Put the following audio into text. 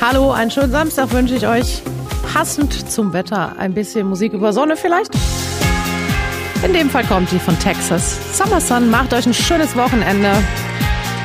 Hallo, einen schönen Samstag wünsche ich euch. Passend zum Wetter ein bisschen Musik über Sonne vielleicht. In dem Fall kommt die von Texas. Summer Sun, macht euch ein schönes Wochenende.